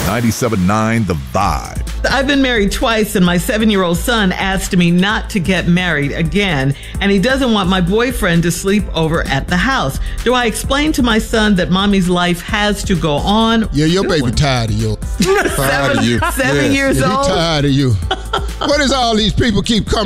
97.9 The Vibe. I've been married twice, and my 7-year-old son asked me not to get married again, and he doesn't want my boyfriend to sleep over at the house. Do I explain to my son that mommy's life has to go on? Yeah, your baby tired of you. Seven years old. He tired of you. What is all these people keep coming